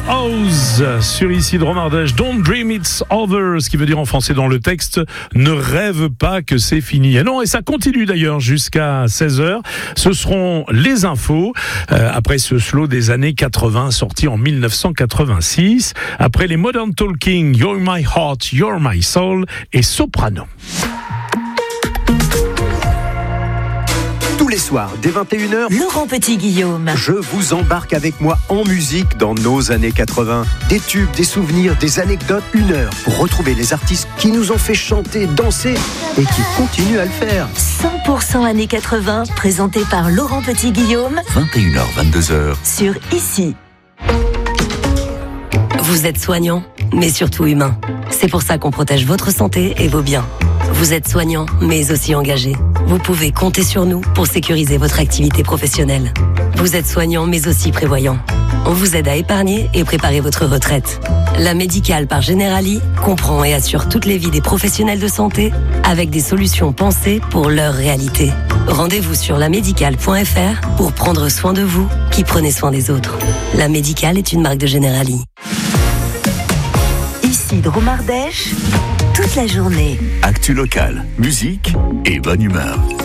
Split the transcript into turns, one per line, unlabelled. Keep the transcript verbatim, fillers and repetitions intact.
House sur ici de Romardèche. Don't dream it's over, ce qui veut dire en français dans le texte, ne rêve pas que c'est fini. Et non, et ça continue d'ailleurs jusqu'à seize heures. Ce seront les infos, euh, après ce slow des années quatre-vingts sorti en mille neuf cent quatre-vingt-six, après les Modern Talking, You're My Heart, You're My Soul et Soprano.
Tous les soirs, dès vingt et une heures,
Laurent Petit-Guillaume.
je vous embarque avec moi en musique dans nos années quatre-vingts. Des tubes, des souvenirs, des anecdotes, une heure pour retrouver les artistes qui nous ont fait chanter, danser et qui continuent à le faire.
cent pour cent années quatre-vingts, présenté par Laurent Petit-Guillaume
vingt et une heures, vingt-deux heures.
sur Ici. Vous êtes soignant, mais surtout humain. C'est pour ça qu'on protège votre santé et vos biens. Vous êtes soignant, mais aussi engagé. Vous pouvez compter sur nous pour sécuriser votre activité professionnelle. Vous êtes soignant, mais aussi prévoyant. On vous aide à épargner et préparer votre retraite. La Médicale par Generali comprend et assure toutes les vies des professionnels de santé avec des solutions pensées pour leur réalité. Rendez-vous sur la médicale point f r pour prendre soin de vous qui prenez soin des autres. La Médicale est une marque de Generali. Ici de Romardèche, toute la journée.
Actu locale, musique et bonne humeur.